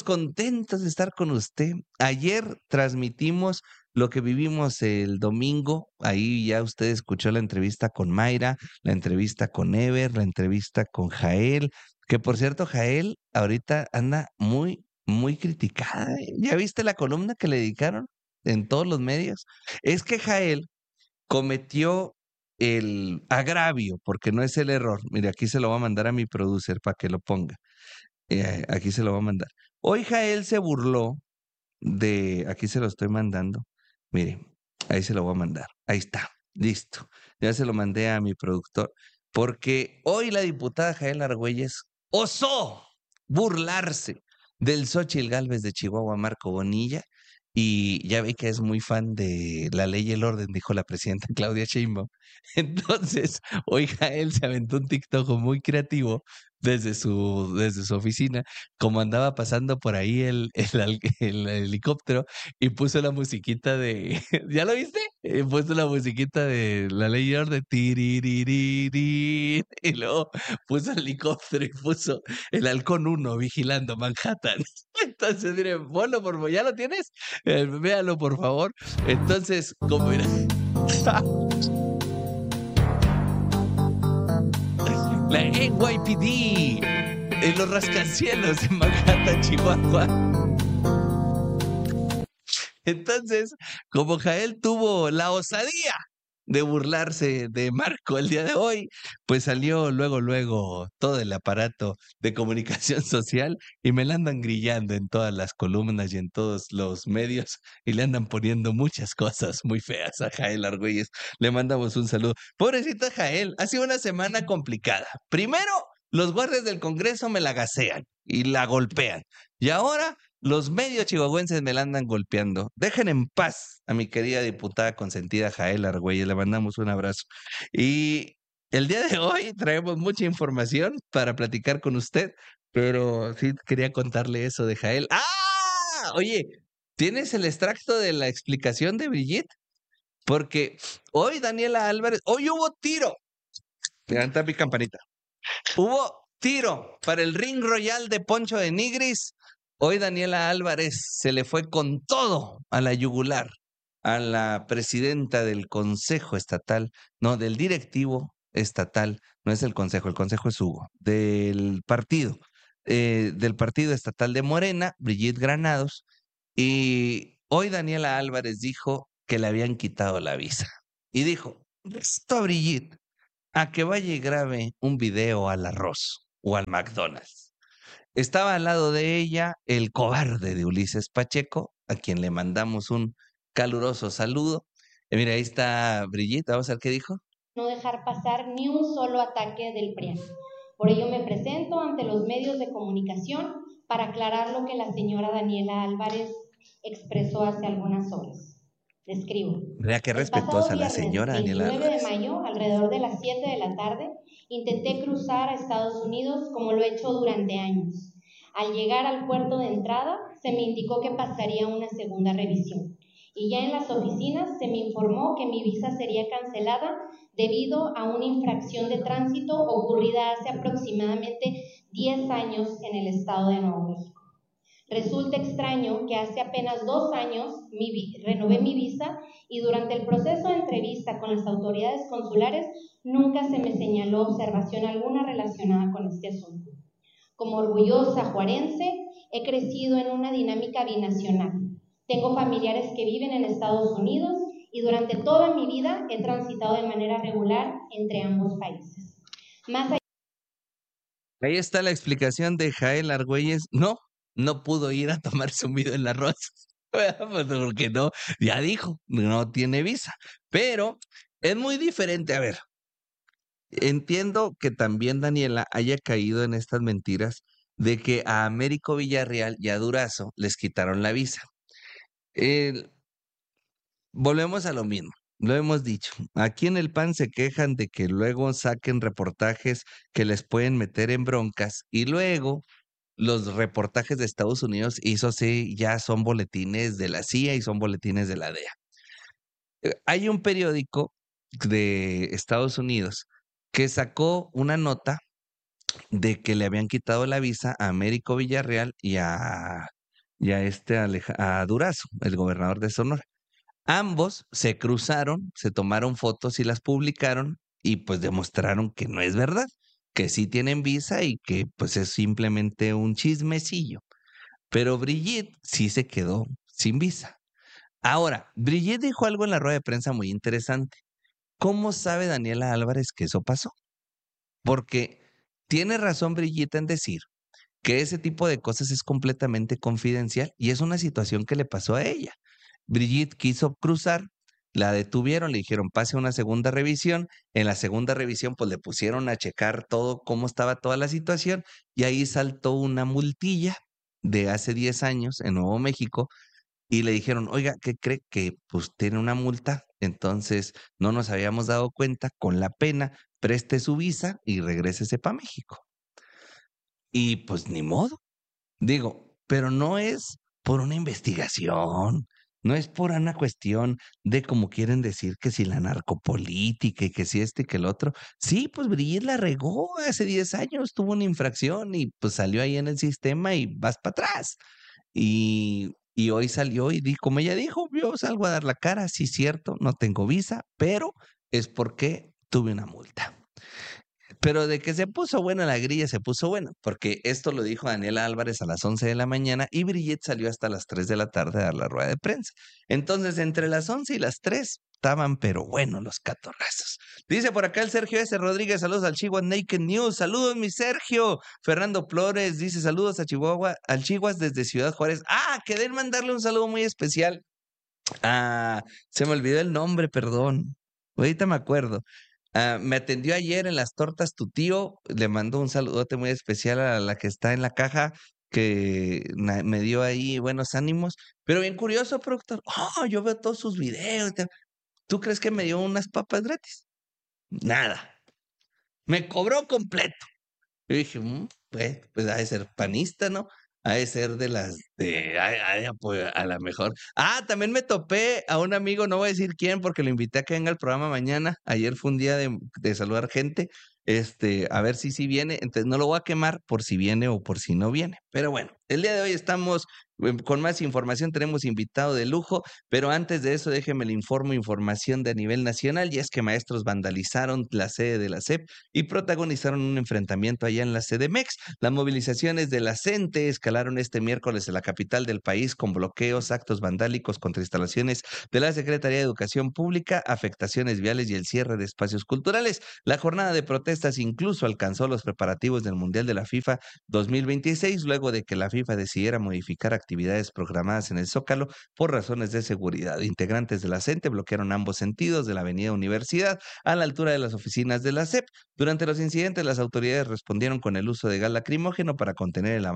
contentos de estar con usted. Ayer transmitimos lo que vivimos el domingo. Ahí ya usted escuchó la entrevista con Mayra, la entrevista con Ever, la entrevista con Jael, que por cierto, Jael ahorita anda muy, muy criticada. ¿Ya viste la columna que le dedicaron en todos los medios? Es que Jael cometió el agravio, porque no es el error. Mire, aquí se lo va a mandar a mi producer para que lo ponga. Aquí se lo va a mandar. Hoy Jael se burló aquí se lo estoy mandando. Mire, ahí se lo voy a mandar. Ahí está, listo. Ya se lo mandé a mi productor, porque hoy la diputada Jael Argüelles osó burlarse del Xóchitl Gálvez de Chihuahua, Marco Bonilla, y ya vi que es muy fan de la ley y el orden, dijo la presidenta Claudia Sheinbaum. Entonces, hoy Jael se aventó un TikTok muy creativo desde su oficina, como andaba pasando por ahí el helicóptero, y puso la musiquita de, ¿ya lo viste? Puso la musiquita de la ley y orden, tiriririrí, y luego puso el helicóptero y puso el halcón 1 vigilando Manhattan. Entonces, mire, ponlo por favor, ¿ya lo tienes? Véalo por favor. Entonces, ¿cómo era? La NYPD en los rascacielos en Manhattan, Chihuahua. Entonces, como Jael tuvo la osadía de burlarse de Marco el día de hoy, pues salió luego todo el aparato de comunicación social y me la andan grillando en todas las columnas y en todos los medios y le andan poniendo muchas cosas muy feas a Jael Argüelles. Le mandamos un saludo. Pobrecita Jael, ha sido una semana complicada. Primero, los guardias del Congreso me la gasean y la golpean. Y ahora los medios chihuahuenses me la andan golpeando. Dejen en paz a mi querida diputada consentida Jael Argüelles. Le mandamos un abrazo. Y el día de hoy traemos mucha información para platicar con usted, pero sí quería contarle eso de Jael. ¡Ah! Oye, ¿tienes el extracto de la explicación de Brigitte? Porque hoy Daniela Álvarez, hoy hubo tiro. Levanta mi campanita. Hubo tiro para el Ring Royal de Poncho de Nigris. Hoy Daniela Álvarez se le fue con todo a la yugular a la presidenta del Consejo Estatal, no, del directivo estatal, no es el Consejo es Hugo, del Partido Estatal de Morena, Brigitte Granados, y hoy Daniela Álvarez dijo que le habían quitado la visa. Y dijo, esto a Brigitte a que vaya y grabe un video al arroz o al McDonald's. Estaba al lado de ella el cobarde de Ulises Pacheco, a quien le mandamos un caluroso saludo. Mira, ahí está Brigitte, vamos a ver qué dijo. No dejar pasar ni un solo ataque del PRIAN. Por ello me presento ante los medios de comunicación para aclarar lo que la señora Daniela Álvarez expresó hace algunas horas. Describo. Vea qué El pasado respetuosa la viernes, señora Daniela 29 de Álvarez. mayo, alrededor de las 7 de la tarde, intenté cruzar a Estados Unidos como lo he hecho durante años. Al llegar al puerto de entrada, se me indicó que pasaría una segunda revisión. Y ya en las oficinas se me informó que mi visa sería cancelada debido a una infracción de tránsito ocurrida hace aproximadamente 10 años en el estado de Nuevo México. Resulta extraño que hace apenas 2 años renové mi visa y durante el proceso de entrevista con las autoridades consulares nunca se me señaló observación alguna relacionada con este asunto. Como orgullosa juarense, he crecido en una dinámica binacional. Tengo familiares que viven en Estados Unidos y durante toda mi vida he transitado de manera regular entre ambos países. Más allá... Ahí está la explicación de Jael Argüelles. No pudo ir a tomarse un video en la arroz. Pues porque no, ya dijo, no tiene visa. Pero es muy diferente. A ver, entiendo que también Daniela haya caído en estas mentiras de que a Américo Villarreal y a Durazo les quitaron la visa. El- Volvemos a lo mismo, lo hemos dicho. Aquí en el PAN se quejan de que luego saquen reportajes que les pueden meter en broncas y luego los reportajes de Estados Unidos, y eso sí, ya son boletines de la CIA y son boletines de la DEA. Hay un periódico de Estados Unidos que sacó una nota de que le habían quitado la visa a Américo Villarreal y a y a Durazo, el gobernador de Sonora. Ambos se cruzaron, se tomaron fotos y las publicaron y pues demostraron que no es verdad, que sí tienen visa y que pues es simplemente un chismecillo. Pero Brigitte sí se quedó sin visa. Ahora, Brigitte dijo algo en la rueda de prensa muy interesante. ¿Cómo sabe Daniela Álvarez que eso pasó? Porque tiene razón Brigitte en decir que ese tipo de cosas es completamente confidencial y es una situación que le pasó a ella. Brigitte quiso cruzar, la detuvieron, le dijeron pase a una segunda revisión. En la segunda revisión, pues le pusieron a checar todo, cómo estaba toda la situación, y ahí saltó una multilla de hace 10 años en Nuevo México y le dijeron, oiga, ¿qué cree que pues tiene una multa? Entonces no nos habíamos dado cuenta, con la pena, preste su visa y regrésese para México. Y pues ni modo. Digo, pero no es por una investigación, no es por una cuestión de como quieren decir que si la narcopolítica y que si este y que el otro. Sí, pues Brigitte la regó hace 10 años, tuvo una infracción y pues salió ahí en el sistema y vas para atrás. Y hoy salió y como ella dijo, yo salgo a dar la cara, sí, cierto, no tengo visa, pero es porque tuve una multa. Pero de que se puso buena la grilla, se puso buena, porque esto lo dijo Daniela Álvarez a las 11 de la mañana y Brigitte salió hasta las 3 de la tarde a dar la rueda de prensa. Entonces, entre las 11 y las 3 estaban, pero bueno, los catorrazos. Dice por acá el Sergio S. Rodríguez, saludos al Chihuahua Naked News, saludos mi Sergio. Fernando Flores dice saludos a Chihuahua, al Chihuas desde Ciudad Juárez. Ah, quedé en mandarle un saludo muy especial. Ah, se me olvidó el nombre, perdón. Ahorita me acuerdo. Me atendió ayer en las tortas tu tío, le mando un saludote muy especial a la que está en la caja, que me dio ahí buenos ánimos, pero bien curioso, productor. Oh, yo veo todos sus videos. ¿Tú crees que me dio unas papas gratis? Nada. Me cobró completo. Yo dije, pues ha de ser panista, ¿no? Ha de ser de pues a lo mejor. Ah, también me topé a un amigo, no voy a decir quién, porque lo invité a que venga al programa mañana. Ayer fue un día de saludar gente, a ver si sí viene. Entonces no lo voy a quemar por si viene o por si no viene. Pero bueno, el día de hoy estamos con más información, tenemos invitado de lujo, pero antes de eso déjeme le informo información de a nivel nacional, y es que maestros vandalizaron la sede de la SEP y protagonizaron un enfrentamiento allá en la CDMX. Las movilizaciones de la CENTE escalaron este miércoles en la capital del país con bloqueos, actos vandálicos contra instalaciones de la Secretaría de Educación Pública, afectaciones viales y el cierre de espacios culturales. La jornada de protestas incluso alcanzó los preparativos del Mundial de la FIFA 2026, luego de que la FIFA decidiera modificar actividades programadas en el Zócalo por razones de seguridad. Integrantes de la CENTE bloquearon ambos sentidos de la Avenida Universidad a la altura de las oficinas de la SEP. Durante los incidentes, las autoridades respondieron con el uso de gas lacrimógeno para contener el